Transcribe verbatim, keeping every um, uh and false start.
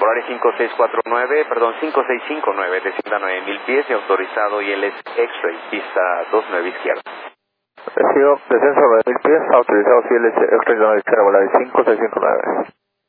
área cinco seis cuatro nueve, perdón, cinco seis cinco nueve, descienda nueve mil pies y autorizado y él es X-Ray, pista dos nueve izquierda. Recibo descenso nueve mil pies, autorizado C L X-Ray nueve izquierda, volar cinco seis cinco nueve.